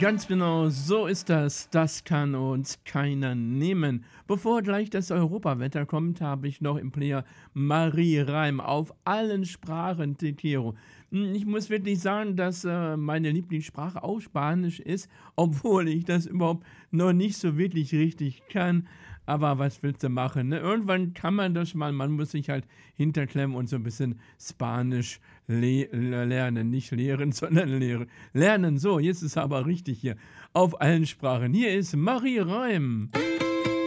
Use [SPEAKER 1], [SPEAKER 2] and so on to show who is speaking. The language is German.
[SPEAKER 1] Ganz genau, so ist das. Das kann uns keiner nehmen. Bevor gleich das Europawetter kommt, habe ich noch im Player Marie Reim auf allen Sprachen Tekiro. Ich muss wirklich sagen, dass meine Lieblingssprache auch Spanisch ist, obwohl ich das überhaupt noch nicht so wirklich richtig kann. Aber was willst du machen? Ne? Irgendwann kann man das mal, man muss sich halt hinterklemmen und so ein bisschen Spanisch lernen. Nicht lehren, sondern lernen. So, jetzt ist aber richtig hier. Auf allen Sprachen. Hier ist Marie Reim.